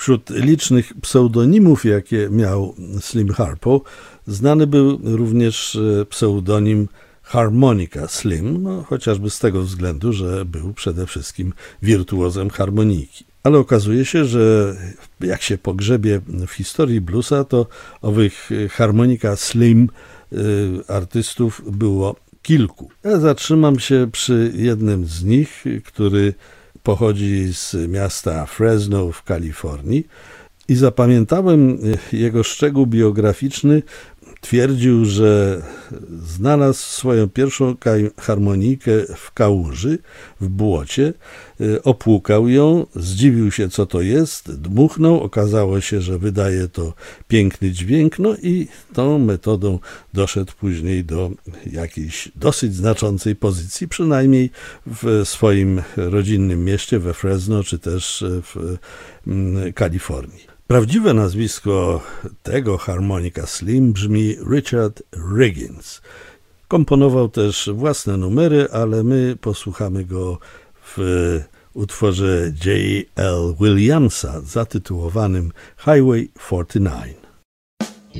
Wśród licznych pseudonimów, jakie miał Slim Harpo, znany był również pseudonim Harmonica Slim, chociażby z tego względu, że był przede wszystkim wirtuozem harmoniki. Ale okazuje się, że jak się pogrzebie w historii bluesa, to owych Harmonica Slim artystów było kilku. Ja zatrzymam się przy jednym z nich, który pochodzi z miasta Fresno w Kalifornii i zapamiętałem jego szczegół biograficzny. Twierdził, że znalazł swoją pierwszą harmonikę w kałuży, w błocie, opłukał ją, zdziwił się, co to jest, dmuchnął, okazało się, że wydaje to piękny dźwięk, no i tą metodą doszedł później do jakiejś dosyć znaczącej pozycji, przynajmniej w swoim rodzinnym mieście we Fresno, czy też w Kalifornii. Prawdziwe nazwisko tego Harmonica Slim brzmi Richard Riggins. Komponował też własne numery, ale my posłuchamy go w utworze J.L. Williamsa zatytułowanym Highway 49.